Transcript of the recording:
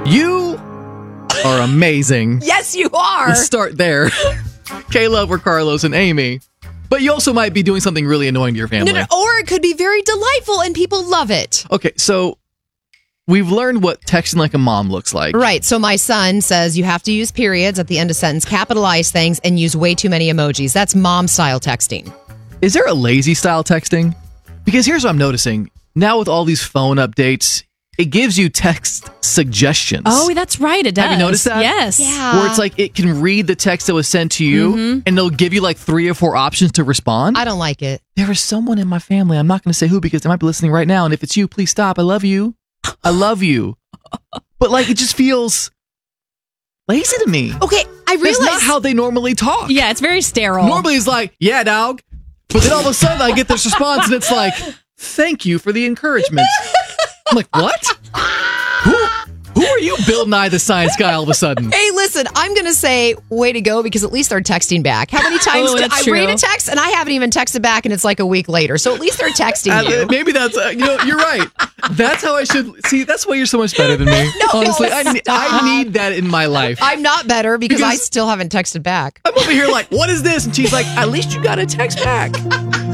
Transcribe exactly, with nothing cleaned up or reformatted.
You are amazing. Yes, you are. Let's start there. Kayla or Carlos and Amy. But you also might be doing something really annoying to your family. No, no, or it could be very delightful and people love it. Okay, so we've learned what texting like a mom looks like. Right. So my son says you have to use periods at the end of sentence, capitalize things, and use way too many emojis. That's mom style texting. Is there a lazy style texting? Because here's what I'm noticing. Now with all these phone updates, it gives you text suggestions. Oh, that's right. It does. Have you noticed that? Yes. Yeah. Where it's like it can read the text that was sent to you Mm-hmm. and they'll give you like three or four options to respond. I don't like it. There is someone in my family, I'm not going to say who because they might be listening right now. And if it's you, please stop. I love you. I love you. But like it just feels lazy to me. Okay, I realize. That's not how they normally talk. Yeah, it's very sterile. Normally it's like, yeah, dog. But then all of a sudden I get this response and it's like, thank you for the encouragement. I'm like, what? Who, who are you, Bill Nye the Science Guy, all of a sudden? Hey, listen, I'm going to say way to go because at least they're texting back. How many times Oh, do that's I true. read a text and I haven't even texted back and it's like a week later. So at least they're texting Uh, you. maybe that's, uh, you know, you're right. That's how I should, see, that's why you're so much better than me. No, Honestly, I, ne- stop. I need that in my life. I'm not better because, I Because- still haven't texted back. I'm over here like, what is this? And she's like, at least you got a text back.